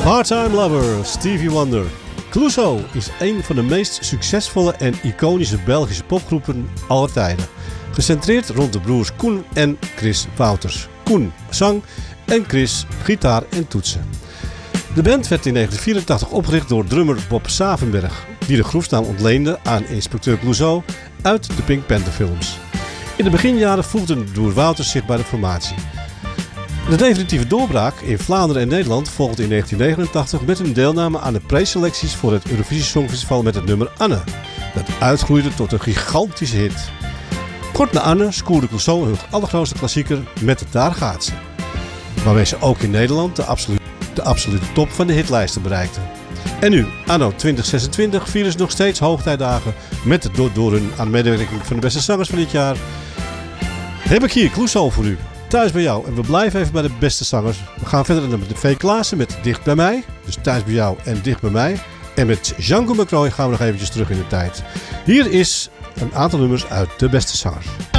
Part-Time Lover, Stevie Wonder. Clouseau is een van de meest succesvolle en iconische Belgische popgroepen aller tijden. Gecentreerd rond de broers Koen en Chris Wouters. Koen zang en Chris gitaar en toetsen. De band werd in 1984 opgericht door drummer Bob Savenberg, die de groepsnaam ontleende aan inspecteur Clouseau uit de Pink Panther films. In de beginjaren voegde de broer Wouters zich bij de formatie. De definitieve doorbraak in Vlaanderen en Nederland volgde in 1989 met hun deelname aan de preselecties voor het Eurovisie Songfestival met het nummer Anne, dat uitgroeide tot een gigantische hit. Kort na Anne scoorde Clouseau hun allergrootste klassieker Met het Daar gaat ze, waarmee ze ook in Nederland de absolute top van de hitlijsten bereikten. En nu, anno 2026, vieren ze nog steeds hoogtijdagen met door hun aan medewerking van de beste zangers van dit jaar. Heb ik hier Clouseau voor u. Thuis bij jou. En we blijven even bij de beste zangers. We gaan verder naar de V. Klaassen met Dicht bij mij. Dus Thuis bij jou en Dicht bij mij. En met Django McCroy gaan we nog eventjes terug in de tijd. Hier is een aantal nummers uit de beste zangers.